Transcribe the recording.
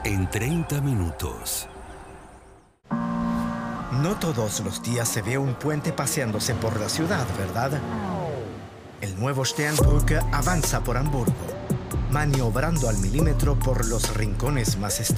en 30 minutos. No todos los días se ve un puente paseándose por la ciudad, ¿verdad? El nuevo Sternbrücke avanza por Hamburgo, maniobrando al milímetro por los rincones más estrechos.